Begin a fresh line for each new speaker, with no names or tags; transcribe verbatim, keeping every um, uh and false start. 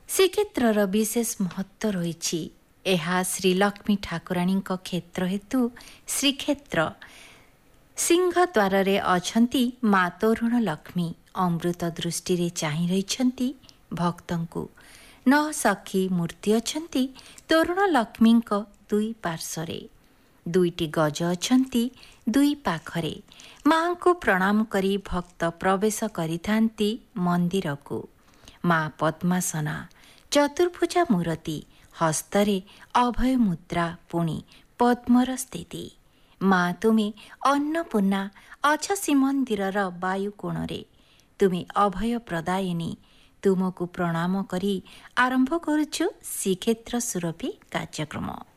ଶ୍ରୀକ୍ଷେତ୍ରର ବିଶେଷ ମହତ୍ଵ ରହିଛି। ଏହା ଶ୍ରୀଲକ୍ଷ୍ମୀ ଠାକୁରାଣୀଙ୍କ କ୍ଷେତ୍ର ହେତୁ ଶ୍ରୀକ୍ଷେତ୍ର। ସିଂହଦ୍ୱାରରେ ଅଛନ୍ତି ମା ତୋରଣ ଲକ୍ଷ୍ମୀ। ଅମୃତ ଦୃଷ୍ଟିରେ ଚାହିଁ ରହିଛନ୍ତି ଭକ୍ତଙ୍କୁ। ନଅ ସଖୀ ମୂର୍ତ୍ତି ଅଛନ୍ତି ତୋରଣ ଲକ୍ଷ୍ମୀଙ୍କ ଦୁଇ ପାର୍ଶ୍ୱରେ। ଦୁଇଟି ଗଜ ଅଛନ୍ତି ଦୁଇ ପାଖରେ। ମାଙ୍କୁ ପ୍ରଣାମ କରି ଭକ୍ତ ପ୍ରବେଶ କରିଥାନ୍ତି ମନ୍ଦିରକୁ। ମା ପଦ୍ମାସନା, ଚତୁର୍ଭୁଜା ମୂରତି, ହସ୍ତରେ ଅଭୟ ମୁଦ୍ରା, ପୁଣି ପଦ୍ମର ସ୍ଥିତି। ମା ତୁମେ ଅନ୍ନପୂର୍ଣ୍ଣା, ଅଛ ଶ୍ରୀମନ୍ଦିରର ବାୟୁକୋଣରେ। ତୁମେ ଅଭୟ ପ୍ରଦାୟିନୀ। ତୁମକୁ ପ୍ରଣାମ କରି ଆରମ୍ଭ କରୁଛୁ ଶ୍ରୀକ୍ଷେତ୍ର ସୁରଭି କାର୍ଯ୍ୟକ୍ରମ।